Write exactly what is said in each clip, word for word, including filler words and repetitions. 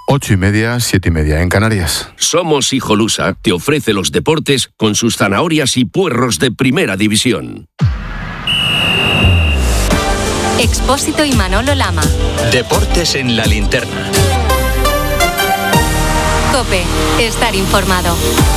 Ocho y media, siete y media en Canarias. Somos Hijolusa, te ofrece los deportes con sus zanahorias y puerros de primera división. Expósito y Manolo Lama. Deportes en la linterna. COPE, estar informado.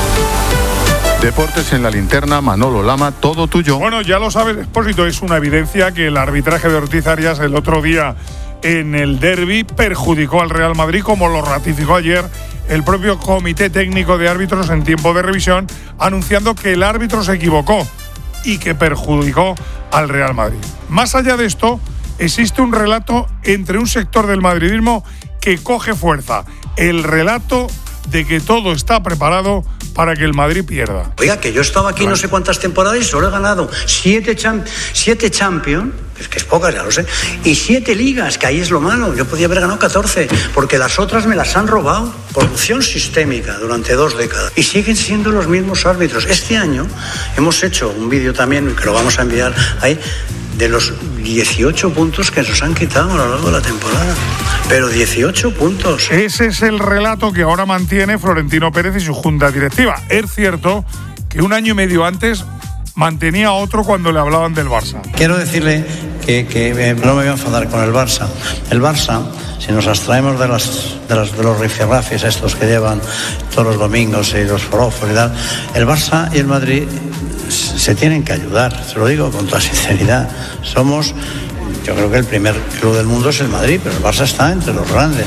Deportes en la linterna, Manolo Lama, todo tuyo. Bueno, ya lo sabes, Expósito, es una evidencia que el arbitraje de Ortiz Arias el otro día en el derbi perjudicó al Real Madrid, como lo ratificó ayer el propio Comité Técnico de Árbitros en tiempo de revisión, anunciando que el árbitro se equivocó y que perjudicó al Real Madrid. Más allá de esto, existe un relato entre un sector del madridismo que coge fuerza, el relato de que todo está preparado para que el Madrid pierda. Oiga, que yo estaba aquí no sé cuántas temporadas y solo he ganado siete, champ- siete Champions, es que es pocas, ya lo sé, y siete ligas, que ahí es lo malo. Yo podía haber ganado catorce, porque las otras me las han robado. Corrupción sistémica durante dos décadas. Y siguen siendo los mismos árbitros. Este año hemos hecho un vídeo también, que lo vamos a enviar ahí, de los dieciocho puntos que nos han quitado a lo largo de la temporada. Pero dieciocho puntos. Ese es el relato que ahora mantiene Florentino Pérez y su junta directiva. Es cierto que un año y medio antes mantenía otro cuando le hablaban del Barça. Quiero decirle que, que eh, no me voy a enfadar con el Barça. El Barça, si nos abstraemos de, las, de, las, de los rifirrafes estos que llevan todos los domingos y los forofos y tal, el Barça y el Madrid se tienen que ayudar, se lo digo con toda sinceridad. Somos, yo creo que el primer club del mundo es el Madrid, pero el Barça está entre los grandes.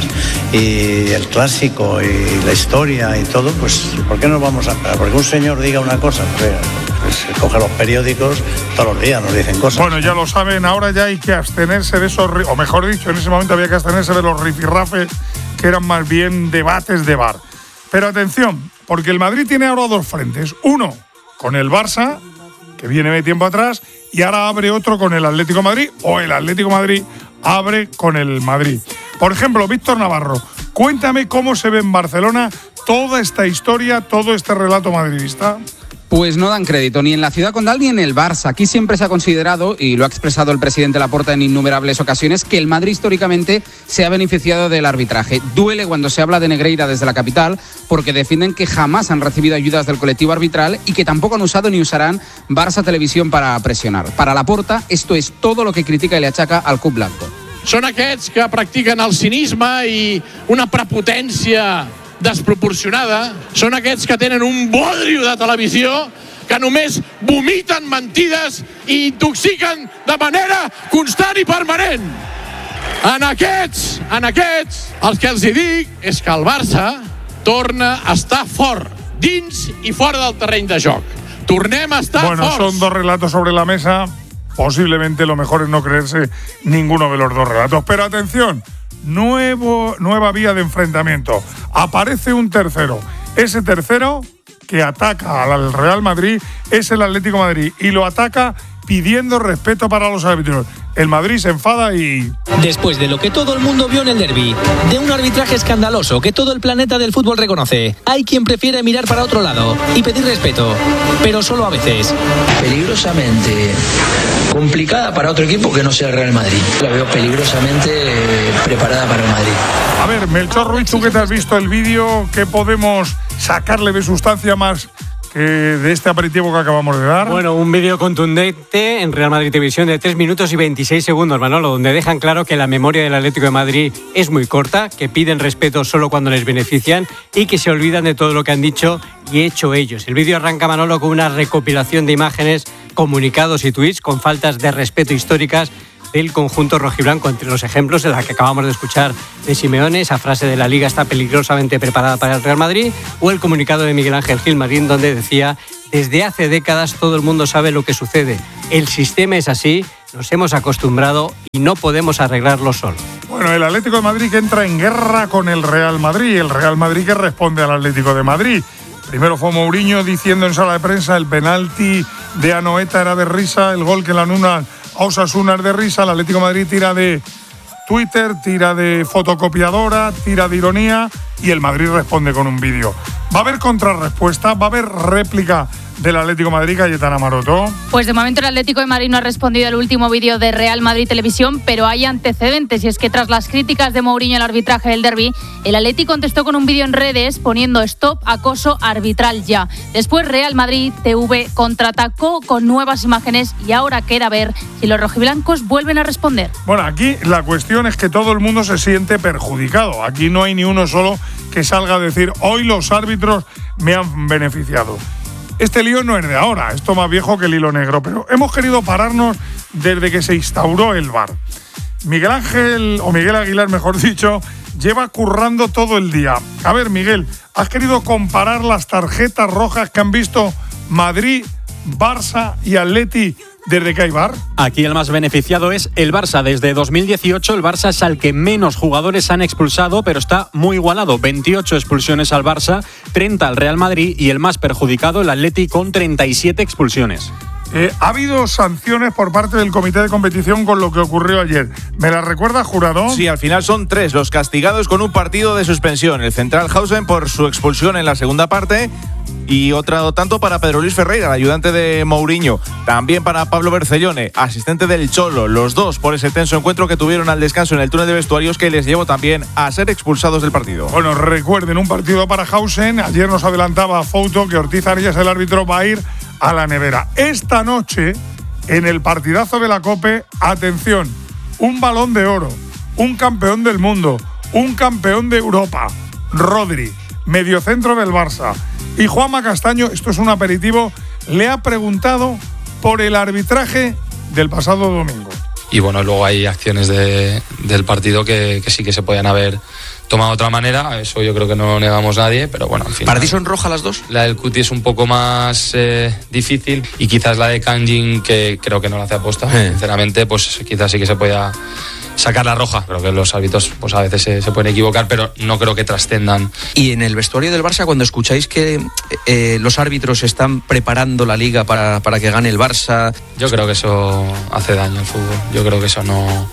Y el clásico y la historia y todo, pues ¿por qué no vamos a esperar? Porque un señor diga una cosa, pues, pues coge los periódicos, todos los días nos dicen cosas. Bueno, ya lo saben, ahora ya hay que abstenerse de esos, o mejor dicho, en ese momento había que abstenerse de los rifirrafes, que eran más bien debates de bar. Pero atención, porque el Madrid tiene ahora dos frentes. Uno con el Barça, que viene de tiempo atrás, y ahora abre otro con el Atlético de Madrid, o el Atlético de Madrid abre con el Madrid. Por ejemplo, Víctor Navarro, cuéntame cómo se ve en Barcelona toda esta historia, todo este relato madridista. Pues no dan crédito ni en la Ciudad Condal ni en el Barça. Aquí siempre se ha considerado, y lo ha expresado el presidente Laporta en innumerables ocasiones, que el Madrid históricamente se ha beneficiado del arbitraje. Duele cuando se habla de Negreira desde la capital, porque defienden que jamás han recibido ayudas del colectivo arbitral y que tampoco han usado ni usarán Barça Televisión para presionar. Para Laporta, esto es todo lo que critica y le achaca al club blanco. Són aquests que practiquen el cinisme i una prepotència desproporcionada. Són aquests que tenen un bodrio de televisió, que només vomiten mentides i intoxiquen de manera constant i permanent. En aquests, en aquests, el que els hi dic és que el Barça torna a estar fort, dins i fora del terreny de joc. Tornem a estar bueno, forts. Bueno, son dos relatos sobre la mesa. Posiblemente lo mejor es no creerse ninguno de los dos relatos. Pero atención, nuevo, nueva vía de enfrentamiento. Aparece un tercero. Ese tercero que ataca al Real Madrid es el Atlético de Madrid y lo ataca pidiendo respeto para los árbitros. El Madrid se enfada y... Después de lo que todo el mundo vio en el derbi, de un arbitraje escandaloso que todo el planeta del fútbol reconoce, hay quien prefiere mirar para otro lado y pedir respeto, pero solo a veces. Peligrosamente complicada para otro equipo que no sea el Real Madrid. La veo peligrosamente preparada para el Madrid. A ver, Melchor Ruiz, tú que te has visto el vídeo, ¿qué podemos sacarle de sustancia más que de este aperitivo que acabamos de dar? Bueno, un vídeo contundente en Real Madrid Televisión de tres minutos y veintiséis segundos, Manolo, donde dejan claro que la memoria del Atlético de Madrid es muy corta, que piden respeto solo cuando les benefician y que se olvidan de todo lo que han dicho y hecho ellos. El vídeo arranca, Manolo, con una recopilación de imágenes, comunicados y tuits con faltas de respeto históricas del conjunto rojiblanco. Entre los ejemplos de la que acabamos de escuchar de Simeone, esa frase de la Liga está peligrosamente preparada para el Real Madrid, o el comunicado de Miguel Ángel Gilmarín donde decía: desde hace décadas todo el mundo sabe lo que sucede, el sistema es así, nos hemos acostumbrado y no podemos arreglarlo solo. Bueno, el Atlético de Madrid que entra en guerra con el Real Madrid, el Real Madrid que responde al Atlético de Madrid. Primero fue Mourinho diciendo en sala de prensa el penalti de Anoeta era de risa, el gol que la anula a Osasuna es de risa. El Atlético de Madrid tira de Twitter, tira de fotocopiadora, tira de ironía y el Madrid responde con un vídeo. ¿Va a haber contrarrespuesta? ¿Va a haber réplica del Atlético de Madrid, Cayetana Maroto? Pues de momento el Atlético de Madrid no ha respondido al último vídeo de Real Madrid Televisión, pero hay antecedentes, y es que tras las críticas de Mourinho al arbitraje del derbi, el Atlético contestó con un vídeo en redes poniendo stop acoso arbitral ya. Después Real Madrid T V contraatacó con nuevas imágenes y ahora queda ver si los rojiblancos vuelven a responder. Bueno, aquí la cuestión es que todo el mundo se siente perjudicado. Aquí no hay ni uno solo que salga a decir hoy los árbitros me han beneficiado. Este lío no es de ahora, esto más viejo que el hilo negro, pero hemos querido pararnos desde que se instauró el V A R. Miguel Ángel, o Miguel Aguilar mejor dicho, lleva currando todo el día. A ver, Miguel, ¿has querido comparar las tarjetas rojas que han visto Madrid, Barça y Atleti desde que hay V A R? Aquí el más beneficiado es el Barça. Desde dos mil dieciocho el Barça es al que menos jugadores han expulsado, pero está muy igualado. veintiocho expulsiones al Barça, treinta al Real Madrid y el más perjudicado, el Atleti, con treinta y siete expulsiones. Eh, ha habido sanciones por parte del comité de competición con lo que ocurrió ayer. ¿Me la recuerda, Jurado? Sí, al final son tres los castigados con un partido de suspensión. El central Hausen por su expulsión en la segunda parte y otro tanto para Pedro Luis Ferreira, el ayudante de Mourinho. También para Pablo Bercellone, asistente del Cholo. Los dos por ese tenso encuentro que tuvieron al descanso en el túnel de vestuarios que les llevó también a ser expulsados del partido. Bueno, recuerden, un partido para Hausen. Ayer nos adelantaba Fouto que Ortiz Arias, el árbitro, va a ir a la nevera. Esta noche, en el partidazo de la COPE, atención, un Balón de Oro, un campeón del mundo, un campeón de Europa, Rodri, mediocentro del Barça, y Juanma Castaño, esto es un aperitivo, le ha preguntado por el arbitraje del pasado domingo. Y bueno, luego hay acciones de, del partido que, que sí que se podían haber tomado de otra manera, eso yo creo que no negamos nadie, pero bueno, al final. ¿Para ti son rojas las dos? La del Cuti es un poco más eh, difícil y quizás la de Kangin, que creo que no la hace aposta, eh. sinceramente, pues quizás sí que se podía sacar la roja. Creo que los árbitros pues a veces se, se pueden equivocar, pero no creo que trascendan. Y en el vestuario del Barça, cuando escucháis que eh, los árbitros están preparando la liga para, para que gane el Barça... Yo creo que eso hace daño al fútbol. Yo creo que eso no...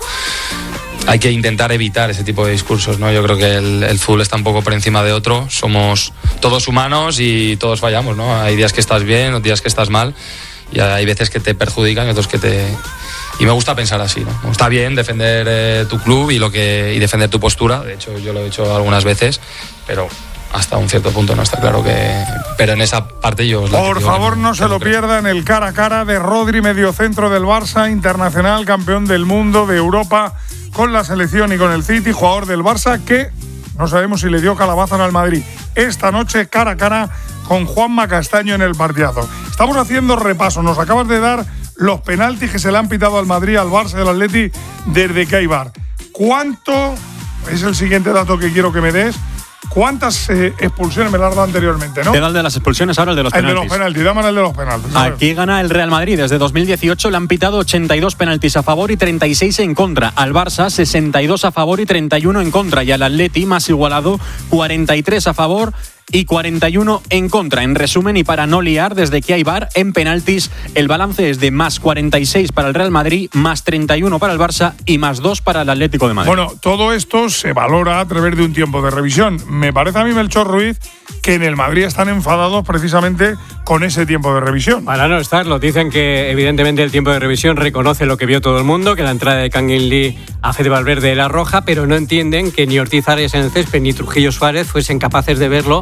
Hay que intentar evitar ese tipo de discursos, ¿no? Yo creo que el, el fútbol está un poco por encima de otro. Somos todos humanos y todos fallamos, ¿no? Hay días que estás bien, otros días que estás mal. Y hay veces que te perjudican y otros que te... Y me gusta pensar así, ¿no? Está bien defender eh, tu club y, lo que, y defender tu postura. De hecho, yo lo he hecho algunas veces, pero hasta un cierto punto no está claro que... Pero en esa parte yo... Por favor, no, no se lo pierdan, el cara a cara de Rodri, mediocentro del Barça, internacional, campeón del mundo, de Europa, con la selección y con el City, jugador del Barça que no sabemos si le dio calabaza al Madrid. Esta noche, cara a cara con Juanma Castaño en el partidazo. Estamos haciendo repaso, nos acabas de dar los penaltis que se le han pitado al Madrid, al Barça y al Atleti desde que hay V A R. ¿Cuánto, es el siguiente dato que quiero que me des, cuántas eh, expulsiones me las has dado anteriormente, no? Te da el de las expulsiones, ahora el de los el penaltis. El de los penaltis, dame el de los penaltis. Aquí gana el Real Madrid. Desde dos mil dieciocho le han pitado ochenta y dos penaltis a favor y treinta y seis en contra. Al Barça, sesenta y dos a favor y treinta y uno en contra. Y al Atleti, más igualado, cuarenta y tres a favor y cuarenta y uno en contra. En resumen, y para no liar, desde que hay V A R en penaltis, el balance es de más cuarenta y seis para el Real Madrid, más treinta y uno para el Barça y más dos para el Atlético de Madrid. Bueno, todo esto se valora a través de un tiempo de revisión. Me parece a mí, Melchor Ruiz, que en el Madrid están enfadados precisamente con ese tiempo de revisión. Para no estarlo, dicen que evidentemente el tiempo de revisión reconoce lo que vio todo el mundo, que la entrada de Kangin Lee a Fede Valverde era roja, pero no entienden que ni Ortiz Arias en el césped ni Trujillo Suárez fuesen capaces de verlo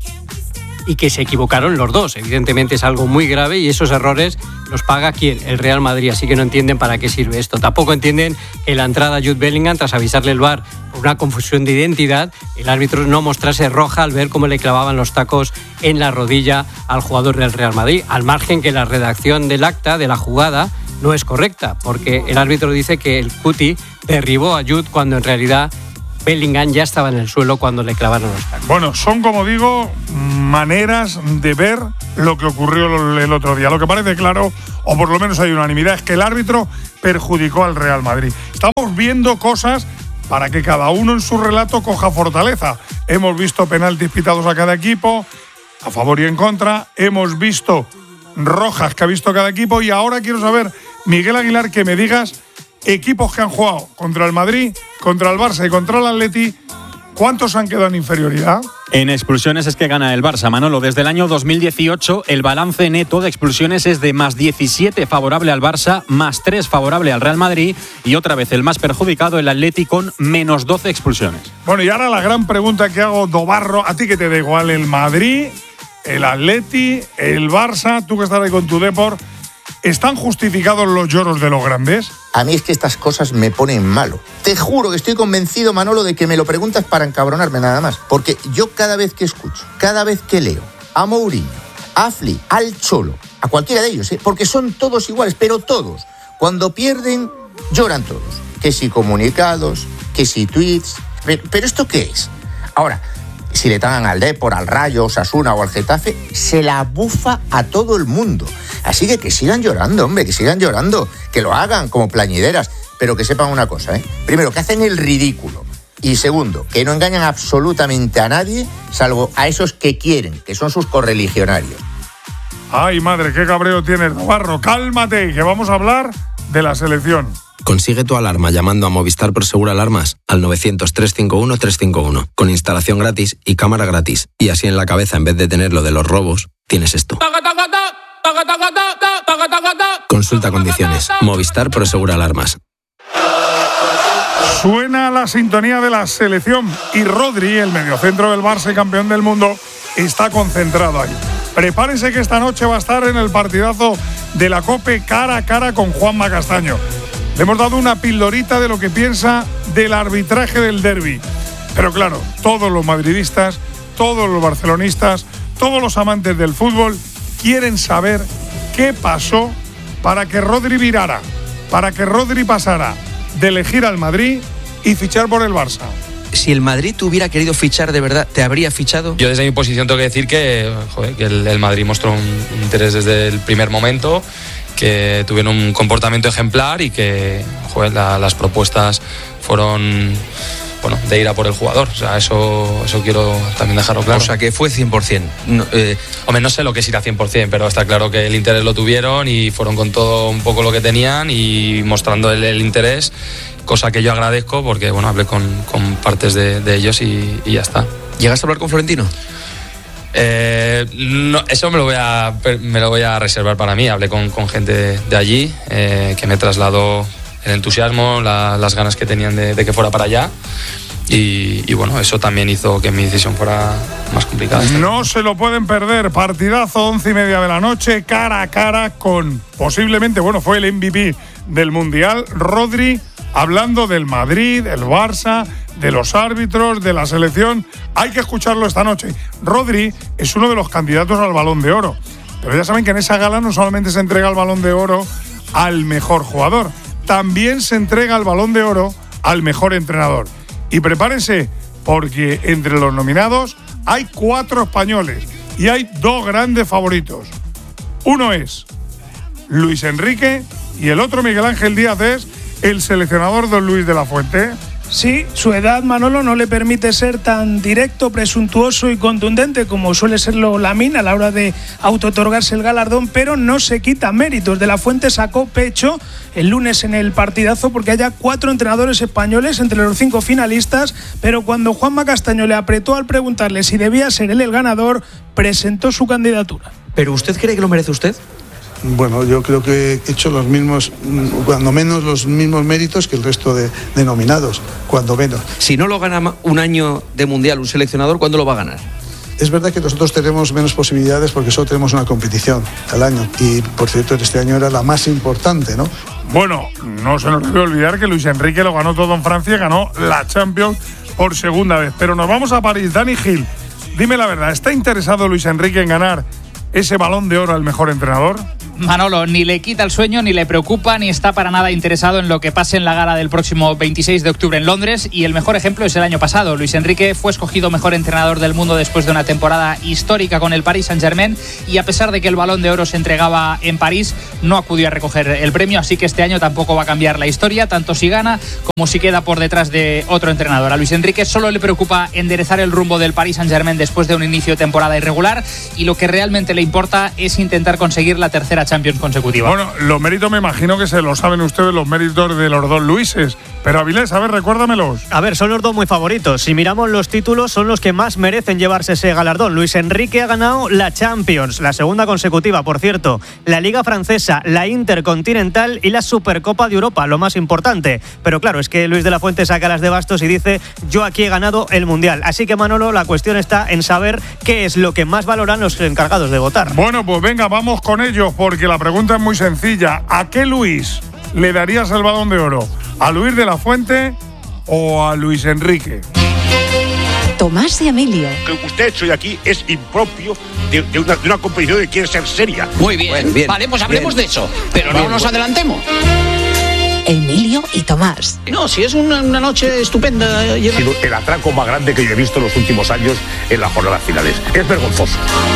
y que se equivocaron los dos. Evidentemente es algo muy grave y esos errores los paga ¿quién? El Real Madrid, así que no entienden para qué sirve esto. Tampoco entienden que la entrada a Jude Bellingham, tras avisarle el V A R por una confusión de identidad, el árbitro no mostrase roja al ver cómo le clavaban los tacos en la rodilla al jugador del Real Madrid, al margen que la redacción del acta de la jugada no es correcta, porque el árbitro dice que el Cuti derribó a Jude cuando en realidad Bellingham ya estaba en el suelo cuando le clavaron los tacos. Bueno, son, como digo, maneras de ver lo que ocurrió el otro día. Lo que parece claro, o por lo menos hay unanimidad, es que el árbitro perjudicó al Real Madrid. Estamos viendo cosas para que cada uno en su relato coja fortaleza. Hemos visto penaltis pitados a cada equipo, a favor y en contra. Hemos visto rojas que ha visto cada equipo. Y ahora quiero saber, Miguel Aguilar, que me digas equipos que han jugado contra el Madrid, contra el Barça y contra el Atleti, ¿Cuántos han quedado en inferioridad? En expulsiones es que gana el Barça, Manolo. Desde el año dos mil dieciocho el balance neto de expulsiones es de más diecisiete favorable al Barça, más tres favorable al Real Madrid y otra vez el más perjudicado, el Atleti, con menos doce expulsiones. Bueno, y ahora la gran pregunta que hago, Dobarro, a ti que te da igual el Madrid, el Atleti, el Barça, tú que estás ahí con tu Depor, ¿están justificados los lloros de los grandes? A mí es que estas cosas me ponen malo. Te juro que estoy convencido, Manolo, de que me lo preguntas para encabronarme nada más. Porque yo cada vez que escucho, cada vez que leo a Mourinho, a Flick, al Cholo, a cualquiera de ellos, ¿eh? Porque son todos iguales, pero todos, cuando pierden, lloran todos. Que si comunicados, que si tweets. ¿Pero, pero esto qué es? Ahora, si le tagan al Depor, al Rayo, Osasuna o al Getafe, se la bufa a todo el mundo. Así que que sigan llorando, hombre, que sigan llorando, que lo hagan como plañideras, pero que sepan una cosa, ¿eh? Primero, que hacen el ridículo. Y segundo, que no engañan absolutamente a nadie, salvo a esos que quieren, que son sus correligionarios. Ay, madre, qué cabreo tienes, Navarro. Cálmate, que vamos a hablar de la selección. Consigue tu alarma llamando a Movistar Prosegur Alarmas al novecientos, trescientos cincuenta y uno, trescientos cincuenta y uno, con instalación gratis y cámara gratis. Y así en la cabeza, en vez de tener lo de los robos, tienes esto. Consulta condiciones. Movistar Prosegur Alarmas. Suena la sintonía de la selección y Rodri, el mediocentro del Barça y campeón del mundo, está concentrado ahí. Prepárense que esta noche va a estar en el partidazo de la COPE cara a cara con Juanma Castaño. Le hemos dado una pildorita de lo que piensa del arbitraje del derbi. Pero claro, todos los madridistas, todos los barcelonistas, todos los amantes del fútbol quieren saber qué pasó para que Rodri virara, para que Rodri pasara de elegir al Madrid y fichar por el Barça. Si el Madrid te hubiera querido fichar de verdad, ¿te habría fichado? Yo desde mi posición tengo que decir que, joder, que el, el Madrid mostró un interés desde el primer momento, que tuvieron un comportamiento ejemplar y que, joder, la, las propuestas fueron, bueno, de ir a por el jugador. O sea, eso, eso quiero también dejarlo claro. O sea, que fue cien por ciento. No, eh... Hombre, no sé lo que es ir a cien por ciento, pero está claro que el interés lo tuvieron y fueron con todo un poco lo que tenían y mostrando el, el interés, cosa que yo agradezco porque, bueno, hablé con, con partes de, de ellos y, y ya está. ¿Llegaste a hablar con Florentino? Eh, no, eso me lo voy a me lo voy a reservar para mí. Hablé con, con gente de, de allí eh, que me trasladó el entusiasmo, la, las ganas que tenían de, de que fuera para allá y, y bueno, eso también hizo que mi decisión fuera más complicada. No se lo pueden perder, partidazo, once y media de la noche, cara a cara con posiblemente, bueno, fue el M V P del Mundial, Rodri, hablando del Madrid, del Barça, de los árbitros, de la selección. Hay que escucharlo esta noche. Rodri es uno de los candidatos al Balón de Oro, pero ya saben que en esa gala no solamente se entrega el Balón de Oro al mejor jugador, también se entrega el Balón de Oro al mejor entrenador. Y prepárense, porque entre los nominados hay cuatro españoles y hay dos grandes favoritos. Uno es Luis Enrique y el otro, Miguel Ángel Díaz, es el seleccionador don Luis de la Fuente. Sí, su edad, Manolo, no le permite ser tan directo, presuntuoso y contundente como suele serlo Lamine a la hora de autootorgarse el galardón, pero no se quita méritos. De la Fuente sacó pecho el lunes en el partidazo porque haya cuatro entrenadores españoles entre los cinco finalistas, pero cuando Juanma Castaño le apretó al preguntarle si debía ser él el ganador, presentó su candidatura. ¿Pero usted cree que lo merece usted? Bueno, yo creo que he hecho los mismos, cuando menos los mismos méritos que el resto de, de nominados, cuando menos. Si no lo gana un año de Mundial un seleccionador, ¿cuándo lo va a ganar? Es verdad que nosotros tenemos menos posibilidades porque solo tenemos una competición al año y, por cierto, este año era la más importante, ¿no? Bueno, no se nos debe olvidar que Luis Enrique lo ganó todo en Francia, ganó la Champions por segunda vez. Pero nos vamos a París. Dani Gil, dime la verdad, ¿está interesado Luis Enrique en ganar ese Balón de Oro al mejor entrenador? Manolo, ni le quita el sueño, ni le preocupa, ni está para nada interesado en lo que pase en la gala del próximo veintiséis de octubre en Londres, y el mejor ejemplo es el año pasado. Luis Enrique fue escogido mejor entrenador del mundo después de una temporada histórica con el Paris Saint-Germain, y a pesar de que el Balón de Oro se entregaba en París, no acudió a recoger el premio, así que este año tampoco va a cambiar la historia, tanto si gana como si queda por detrás de otro entrenador. A Luis Enrique solo le preocupa enderezar el rumbo del Paris Saint-Germain después de un inicio de temporada irregular, y lo que realmente le importa es intentar conseguir la tercera Champions consecutiva. Bueno, los méritos me imagino que se lo saben ustedes, los méritos de los dos Luises. Pero Avilés, a ver, recuérdamelos. A ver, son los dos muy favoritos. Si miramos los títulos, son los que más merecen llevarse ese galardón. Luis Enrique ha ganado la Champions, la segunda consecutiva, por cierto, la Liga Francesa, la Intercontinental y la Supercopa de Europa, lo más importante. Pero claro, es que Luis de la Fuente saca las de bastos y dice: yo aquí he ganado el Mundial. Así que, Manolo, la cuestión está en saber qué es lo que más valoran los encargados de votar. Bueno, pues venga, vamos con ellos, porque la pregunta es muy sencilla. ¿A qué Luis le darías el Balón de Oro? ¿A Luis de la Fuente o a Luis Enrique? Tomás y Emilio. Lo que usted ha hecho hoy aquí es impropio de, de, una, de una competición que quiere ser seria. Muy bien, Bueno, bien vale, pues hablemos bien. de eso, pero Bien, no nos bueno. adelantemos. Emilio y Tomás. No, si es una, una noche estupenda. Ha sido el atraco más grande que yo he visto en los últimos años en las jornadas finales. Es vergonzoso.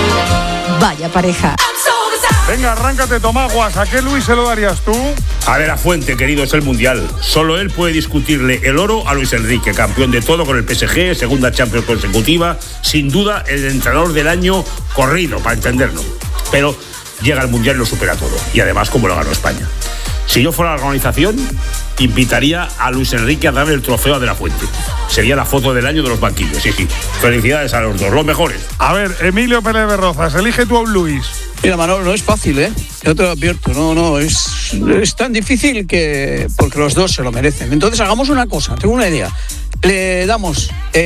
Vaya pareja. Venga, arráncate, Tomás Guas. ¿A qué Luis se lo darías tú? A ver, a Fuente, querido, es el Mundial. Solo él puede discutirle el oro a Luis Enrique, campeón de todo con el P S G, segunda Champions consecutiva, sin duda el entrenador del año corrido, para entenderlo. Pero llega al Mundial y lo supera todo. Y además, como lo ganó España. Si yo fuera la organización, invitaría a Luis Enrique a darle el trofeo a De la Fuente. Sería la foto del año de los banquillos, sí, sí. Felicidades a los dos, los mejores. A ver, Emilio Pérez de Rozas, elige tú a un Luis. Mira, Manolo, no es fácil, ¿eh? Yo te lo advierto, no, no, es, es tan difícil que... porque los dos se lo merecen. Entonces hagamos una cosa, tengo una idea. Le damos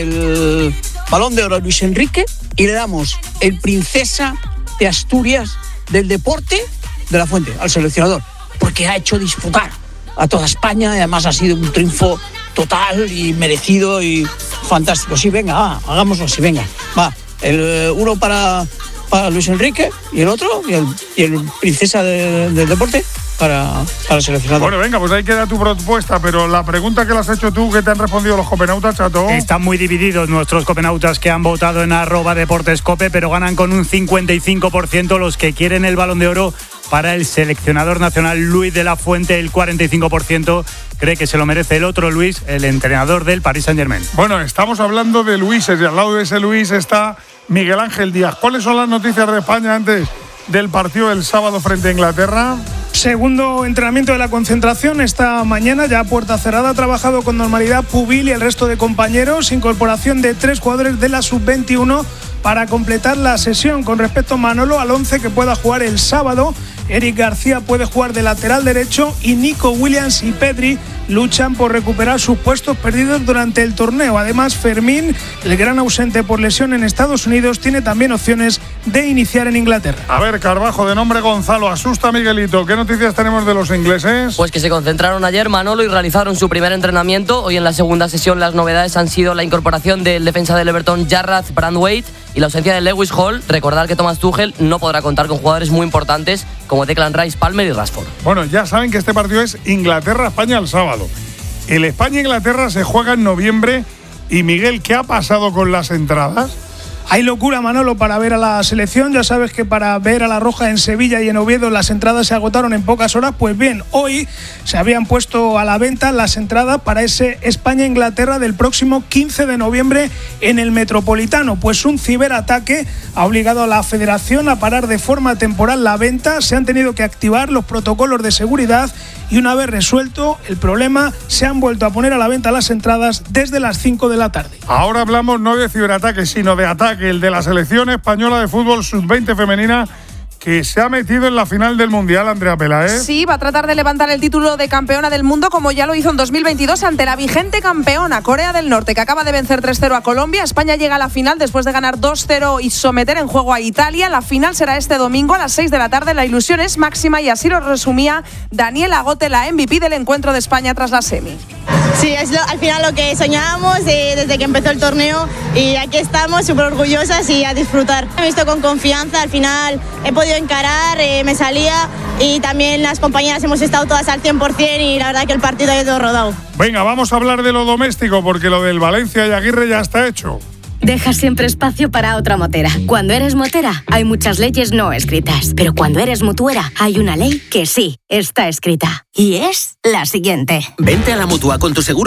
el Balón de Oro a Luis Enrique y le damos el Princesa de Asturias del deporte De la Fuente, al seleccionador, porque ha hecho disfrutar a toda España y además ha sido un triunfo total y merecido y fantástico. Sí, venga, va, hagámoslo así, venga, va. El uno para... para Luis Enrique y el otro y el, y el Princesa de, del deporte para, para el seleccionador. Bueno, venga, pues ahí queda tu propuesta, pero la pregunta que le has hecho tú, ¿qué te han respondido los copenautas, Chato? Están muy divididos nuestros copenautas que han votado en arroba deportescope, pero ganan con un cincuenta y cinco por ciento los que quieren el Balón de Oro para el seleccionador nacional Luis de la Fuente. El cuarenta y cinco por ciento cree que se lo merece el otro Luis, el entrenador del Paris Saint-Germain. Bueno, estamos hablando de Luises y al lado de ese Luis está Miguel Ángel Díaz. ¿Cuáles son las noticias de España antes del partido del sábado frente a Inglaterra? Segundo entrenamiento de la concentración esta mañana, ya a puerta cerrada. Ha trabajado con normalidad Pubil y el resto de compañeros. Incorporación de tres jugadores de la sub veintiuno para completar la sesión. Con respecto a Manolo, al once que pueda jugar el sábado, Eric García puede jugar de lateral derecho y Nico Williams y Pedri luchan por recuperar sus puestos perdidos durante el torneo. Además, Fermín, el gran ausente por lesión en Estados Unidos, tiene también opciones de iniciar en Inglaterra. A ver, Carvajo, de nombre Gonzalo, asusta a Miguelito. ¿Qué noticias tenemos de los ingleses? Pues que se concentraron ayer, Manolo, y realizaron su primer entrenamiento. Hoy en la segunda sesión las novedades han sido la incorporación del defensa del Everton, Jarrad Brandwaite, y la ausencia de Lewis Hall. Recordar que Thomas Tuchel no podrá contar con jugadores muy importantes como Declan Rice, Palmer y Rashford. Bueno, ya saben que este partido es Inglaterra-España el sábado. El España-Inglaterra se juega en noviembre. Y Miguel, ¿qué ha pasado con las entradas? Hay locura, Manolo, para ver a la selección. Ya sabes que para ver a la Roja en Sevilla y en Oviedo las entradas se agotaron en pocas horas. Pues bien, hoy se habían puesto a la venta las entradas para ese España-Inglaterra del próximo quince de noviembre en el Metropolitano. Pues un ciberataque ha obligado a la Federación a parar de forma temporal la venta. Se han tenido que activar los protocolos de seguridad y una vez resuelto el problema se han vuelto a poner a la venta las entradas desde las cinco de la tarde. Ahora hablamos no de ciberataque, sino de ataque, el de la selección española de fútbol sub veinte femenina, que se ha metido en la final del Mundial, Andrea Peláez. Sí, va a tratar de levantar el título de campeona del mundo como ya lo hizo en dos mil veintidós ante la vigente campeona, Corea del Norte, que acaba de vencer tres cero a Colombia. España llega a la final después de ganar dos cero y someter en juego a Italia. La final será este domingo a las seis de la tarde. La ilusión es máxima y así lo resumía Daniela Agote, la M V P del encuentro de España tras la semi. Sí, es lo, al final lo que soñábamos eh, desde que empezó el torneo y aquí estamos súper orgullosas y a disfrutar. Me he visto con confianza, al final he podido encarar, eh, me salía y también las compañeras hemos estado todas al cien por ciento y la verdad que el partido ha ido rodado. Venga, vamos a hablar de lo doméstico porque lo del Valencia y Aguirre ya está hecho. Deja siempre espacio para otra motera. Cuando eres motera, hay muchas leyes no escritas. Pero cuando eres mutuera, hay una ley que sí está escrita. Y es la siguiente. Vente a la Mutua con tu seguro